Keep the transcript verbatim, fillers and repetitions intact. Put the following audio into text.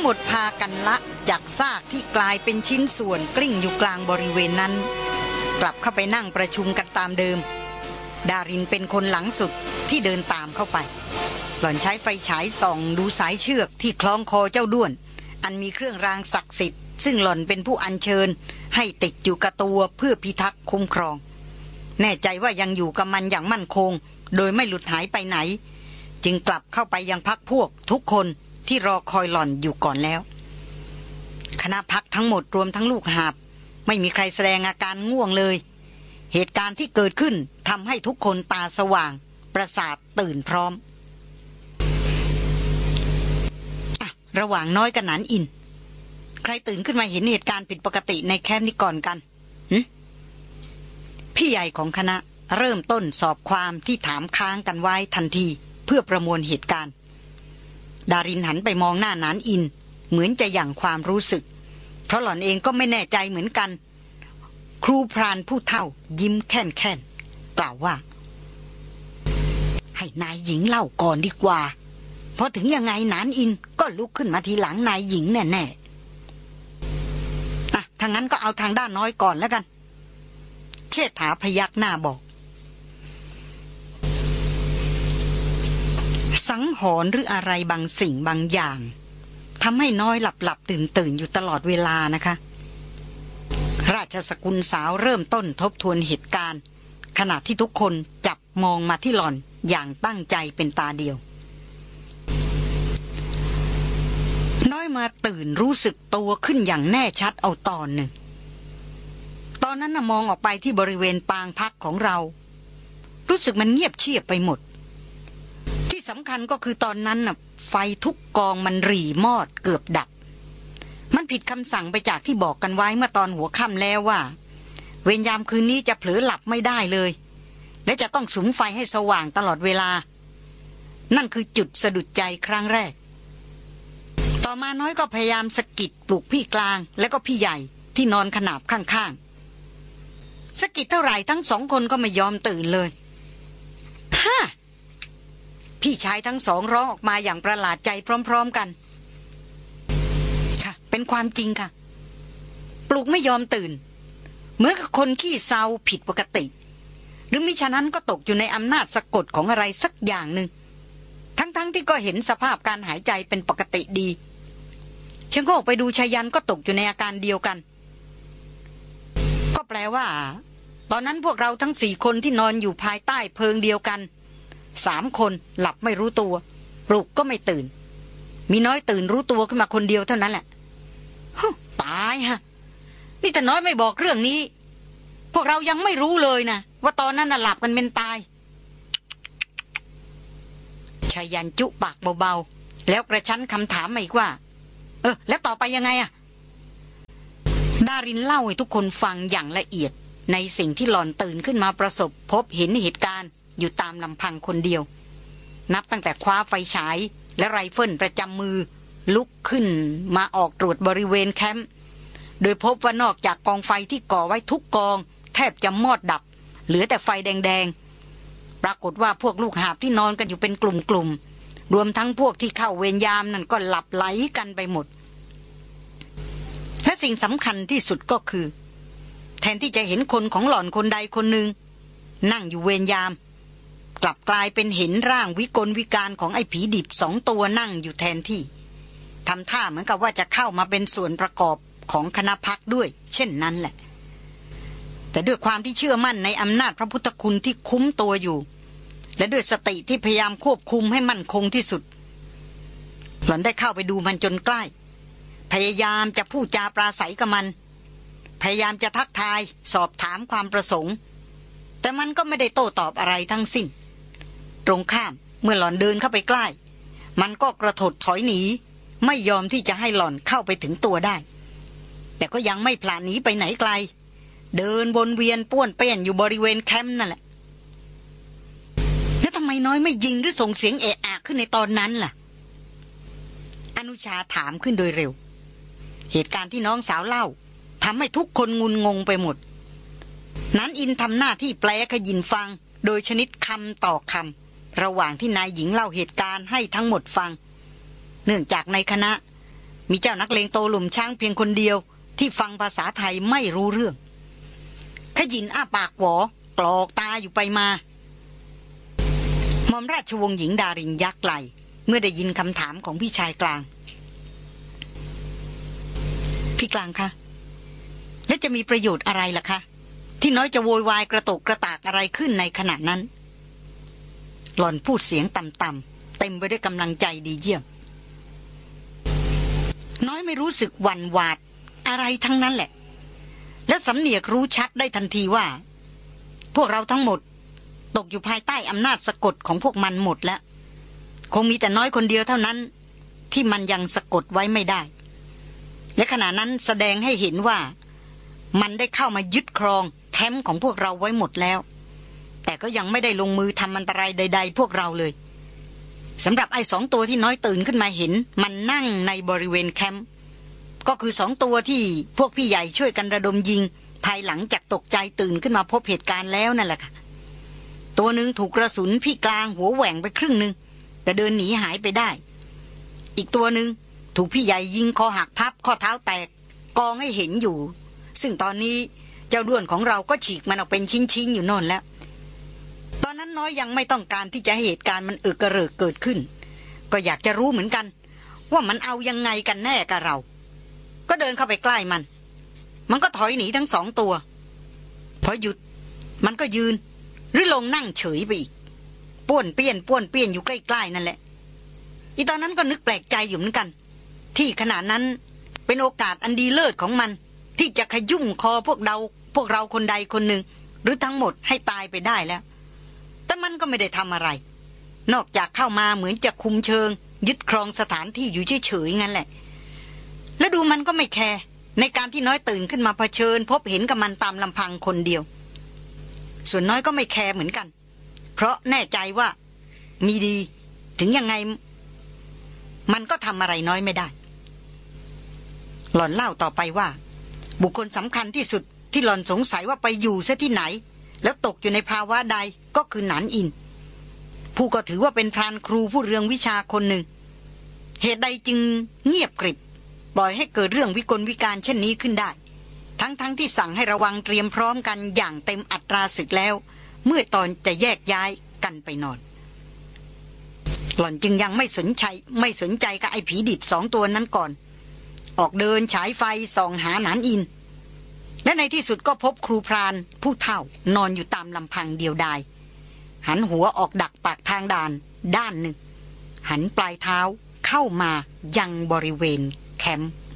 หมดพากันละจากซากที่กลายเป็นชิ้นส่วนกลิ้งอยู่กลางบริเวณนั้นกลับเข้าไปนั่งประชุมกันตามเดิมดารินเป็นคนหลังสุดที่เดินตามเข้าไปหล่อนใช้ไฟฉายส่องดูสายเชือกที่คล้องคอเจ้าด้วนอันมีเครื่องรางศักดิ์สิทธิ์ซึ่งหล่อนเป็นผู้อัญเชิญให้ติดอยู่กับตัวเพื่อพิทักษ์คุ้มครองแน่ใจว่ายังอยู่กับมันอย่างมั่นคงโดยไม่หลุดหายไปไหนจึงกลับเข้าไปยังพักพวกทุกคนที่รอคอยหล่อนอยู่ก่อนแล้วคณะพักทั้งหมดรวมทั้งลูกหาบไม่มีใครแสดงอาการง่วงเลยเหตุการณ์ที่เกิดขึ้นทำให้ทุกคนตาสว่างประสาทตื่นพร้อมอ่ะระหว่างน้อยกับหนานอินใครตื่นขึ้นมาเห็นเหตุการณ์ผิดปกติในแคมป์นี้ก่อนกันหึพี่ใหญ่ของคณะเริ่มต้นสอบความที่ถามค้างกันไว้ทันทีเพื่อประมวลเหตุการณ์ดารินหันไปมองหน้าหนานอินเหมือนจะหยั่งความรู้สึกเพราะหล่อนเองก็ไม่แน่ใจเหมือนกันครูพรานผู้เฒ่ายิ้มแค่นแค่นกล่าวว่าให้นายหญิงเล่าก่อนดีกว่าเพราะถึงยังไงหนานอินก็ลุกขึ้นมาทีหลังนายหญิงแน่แน่อ่ะทางนั้นก็เอาทางด้านน้อยก่อนแล้วกันเชษฐาพยักหน้าบอกสังหรณ์หรืออะไรบางสิ่งบางอย่างทำให้น้อยหลับหลับตื่นตื่นอยู่ตลอดเวลานะคะราชสกุลสาวเริ่มต้นทบทวนเหตุการณ์ขณะที่ทุกคนจับมองมาที่หล่อนอย่างตั้งใจเป็นตาเดียวน้อยมาตื่นรู้สึกตัวขึ้นอย่างแน่ชัดเอาตอนหนึ่งตอนนั้นน่ะมองออกไปที่บริเวณปางพักของเรารู้สึกมันเงียบเชียบไปหมดที่สำคัญก็คือตอนนั้นน่ะไฟทุกกองมันหรี่มอดเกือบดับมันผิดคำสั่งไปจากที่บอกกันไว้เมื่อตอนหัวค่ำแล้วว่าเวรยามคืนนี้จะเผลอหลับไม่ได้เลยและจะต้องสุมไฟให้สว่างตลอดเวลานั่นคือจุดสะดุดใจครั้งแรกต่อมาน้อยก็พยายามสะกิดปลุกพี่กลางและก็พี่ใหญ่ที่นอนขนาบข้างๆสะกิดเท่าไหร่ทั้งสองคนก็ไม่ยอมตื่นเลยฮ่าพี่ชายทั้งสองร้องออกมาอย่างประหลาดใจพร้อมๆกันค่ะเป็นความจริงค่ะปลุกไม่ยอมตื่นเหมือนกับคนขี้เซาผิดปกติหรือมิฉะนั้นก็ตกอยู่ในอำนาจสะกดของอะไรสักอย่างหนึ่งทั้งๆ ท, ที่ก็เห็นสภาพการหายใจเป็นปกติดีเชงโก้ไปดูชายันก็ตกอยู่ในอาการเดียวกันก็แปลว่าตอนนั้นพวกเราทั้งสี่คนที่นอนอยู่ภายใต้เพิงเดียวกันสามคนหลับไม่รู้ตัวปลุกก็ไม่ตื่นมีน้อยตื่นรู้ตัวขึ้นมาคนเดียวเท่านั้นแหละตายฮะนี่แต่น้อยไม่บอกเรื่องนี้พวกเรายังไม่รู้เลยนะว่าตอนนั้นน่ะหลับกันเป็นตายชายันจุปากเบาๆแล้วกระชั้นคำถามมาอีกว่าเออแล้วต่อไปยังไงอะดารินเล่าให้ทุกคนฟังอย่างละเอียดในสิ่งที่หล่อนตื่นขึ้นมาประสบพบเห็นเหตุการณ์อยู่ตามลำพังคนเดียวนับตั้งแต่คว้าไฟฉายและไรเฟิลประจำมือลุกขึ้นมาออกตรวจบริเวณแคมป์โดยพบว่านอกจากกองไฟที่ก่อไว้ทุกกองแทบจะมอดดับเหลือแต่ไฟแดงๆปรากฏว่าพวกลูกหาบที่นอนกันอยู่เป็นกลุ่มๆรวมทั้งพวกที่เข้าเวรยามนั่นก็หลับไหลกันไปหมดและสิ่งสำคัญที่สุดก็คือแทนที่จะเห็นคนของหล่อนคนใดคนหนึ่งนั่งอยู่เวรยามกลับกลายเป็นเห็นร่างวิกลวิการของไอ้ผีดิบสองตัวนั่งอยู่แทนที่ทำท่าเหมือนกับว่าจะเข้ามาเป็นส่วนประกอบของคณะพักด้วยเช่นนั้นแหละแต่ด้วยความที่เชื่อมั่นในอำนาจพระพุทธคุณที่คุ้มตัวอยู่และด้วยสติที่พยายามควบคุมให้มั่นคงที่สุดหล่อนได้เข้าไปดูมันจนใกล้พยายามจะพูดจาปราศัยกับมันพยายามจะทักทายสอบถามความประสงค์แต่มันก็ไม่ได้โต้ตอบอะไรทั้งสิ้นตรงข้ามเมื่อหล่อนเดินเข้าไปใกล้มันก็กระถดถอยหนีไม่ยอมที่จะให้หล่อนเข้าไปถึงตัวได้แต่ก็ยังไม่พลาดหนีไปไหนไกลเดินวนเวียนป้วนเปี้ยนอยู่บริเวณแคมป์นั่นแหละแล้วทำไมน้อยไม่ยิงหรือส่งเสียงเอะอะขึ้นในตอนนั้นล่ะอนุชาถามขึ้นโดยเร็วเหตุการณ์ที่น้องสาวเล่าทำให้ทุกคนงุนงงไปหมดนั้นอินทำหน้าที่แปลขยินฟังโดยชนิดคำต่อคำระหว่างที่นายหญิงเล่าเหตุการณ์ให้ทั้งหมดฟังเนื่องจากในคณะมีเจ้านักเลงโตหลุมช้างเพียงคนเดียวที่ฟังภาษาไทยไม่รู้เรื่องขยินอ้าปากหวอกรอกตาอยู่ไปมาหม่อมราชวงศ์หญิงดารินยักไหลเมื่อได้ยินคำถามของพี่ชายกลางพี่กลางคะและจะมีประโยชน์อะไรล่ะคะที่น้อยจะโวยวายกระตกกระตากอะไรขึ้นในขณะนั้นหล่อนพูดเสียงต่ำๆเต็มไปด้วยกำลังใจดีเยี่ยมน้อยไม่รู้สึกหวั่นหวาดอะไรทั้งนั้นแหละและสำเนียกรู้ชัดได้ทันทีว่าพวกเราทั้งหมดตกอยู่ภายใต้อำนาจสะกดของพวกมันหมดแล้วคงมีแต่น้อยคนเดียวเท่านั้นที่มันยังสะกดไว้ไม่ได้และขณะนั้นแสดงให้เห็นว่ามันได้เข้ามายึดครองแคมป์ของพวกเราไว้หมดแล้วแต่ก็ยังไม่ได้ลงมือทำอันตรายใดๆพวกเราเลยสำหรับไอ้สองตัวที่น้อยตื่นขึ้นมาเห็นมันนั่งในบริเวณแคมป์ก็คือสองตัวที่พวกพี่ใหญ่ช่วยกันระดมยิงภายหลังจากตกใจตื่นขึ้นมาพบเหตุการณ์แล้วนั่นแหละค่ะตัวหนึ่งถูกกระสุนพี่กลางหัวแหว่งไปครึ่งนึงแต่เดินหนีหายไปได้อีกตัวหนึ่งถูกพี่ใหญ่ยิงคอหักพับข้อเท้าแตกกองให้เห็นอยู่ซึ่งตอนนี้เจ้าด้วนของเราก็ฉีกมันออกเป็นชิ้นๆอยู่โน่นแล้วตอนนั้นน้อยยังไม่ต้องการที่จะให้เหตุการณ์มันเอึกกระเริกเกิดขึ้นก็อยากจะรู้เหมือนกันว่ามันเอายังไงกันแน่กับเราก็เดินเข้าไปใกล้มันมันก็ถอยหนีทั้งสองตัวพอหยุดมันก็ยืนหรือลงนั่งเฉยไปอีกป้วนเปี้ยนป้วนเปี้ยนอยู่ใกล้ๆนั่นแหละอีตอนนั้นก็นึกแปลกใจอยู่เหมือนกันที่ขณะนั้นเป็นโอกาสอันดีเลิศของมันที่จะขยุ่มคอพวกเราพวกเราคนใดคนหนึ่งหรือทั้งหมดให้ตายไปได้แล้วแต่มันก็ไม่ได้ทำอะไรนอกจากเข้ามาเหมือนจะคุมเชิงยึดครองสถานที่อยู่เฉยๆงั้นแหละแล้วดูมันก็ไม่แคร์ในการที่น้อยตื่นขึ้นมาเผชิญพบเห็นกับมันตามลำพังคนเดียวส่วนน้อยก็ไม่แคร์เหมือนกันเพราะแน่ใจว่ามีดีถึงยังไงมันก็ทำอะไรน้อยไม่ได้หล่อนเล่าต่อไปว่าบุคคลสำคัญที่สุดที่หล่อนสงสัยว่าไปอยู่ซะที่ไหนแล้วตกอยู่ในภาวะใดก็คือหนานอินผู้ก็ถือว่าเป็นพรานครูผู้เรืองวิชาคนหนึ่งเหตุใดจึงเงียบกริบปล่อยให้เกิดเรื่องวิกลวิการเช่นนี้ขึ้นได้ทั้งๆ ท, ที่สั่งให้ระวังเตรียมพร้อมกันอย่างเต็มอัตราศึกแล้วเมื่อตอนจะแยกย้ายกันไปนอนหล่อนจึงยังไม่สนใจไม่สนใจกับไอ้ผีดิบสองตัวนั้นก่อนออกเดินฉายไฟส่องหาหนานอินและในที่สุดก็พบครูพรานผู้เฒ่านอนอยู่ตามลำพังเดียวดายหันหัวออกดักปากทางด่านด้านหนึ่งหันปลายเท้าเข้ามายังบริเวณแคมป์